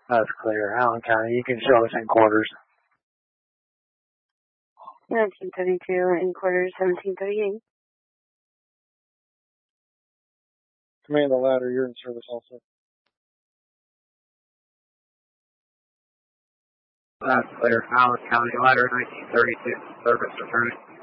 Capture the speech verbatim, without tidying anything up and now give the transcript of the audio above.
That's clear. Allen County, you can show us in quarters. nineteen thirty-two, in quarters, seventeen thirty-eight. Command the ladder, you're in service also. That's clear. Allen County, ladder nineteen thirty-two, service returning.